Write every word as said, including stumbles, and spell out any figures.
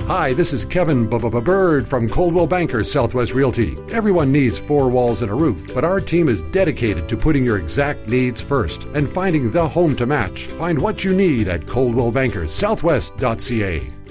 Hi, this is Kevin Bird from Coldwell Banker Southwest Realty. Everyone needs four walls and a roof, but our team is dedicated to putting your exact needs first and finding the home to match. Find what you need at coldwell banker southwest dot c a.